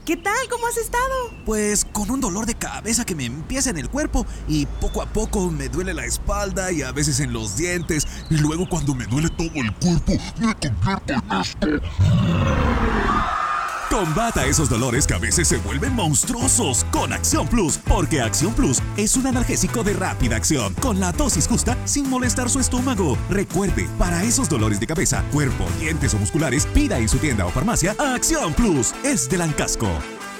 ¿Qué tal? ¿Cómo has estado? Pues con un dolor de cabeza que me empieza en el cuerpo y poco a poco me duele la espalda y a veces en los dientes y luego cuando me duele todo el cuerpo me convierto en esto. Combata esos dolores que a veces se vuelven monstruosos con Acción Plus, porque Acción Plus es un analgésico de rápida acción, con la dosis justa sin molestar su estómago. Recuerde, para esos dolores de cabeza, cuerpo, dientes o musculares, pida en su tienda o farmacia Acción Plus. Es de Lancasco.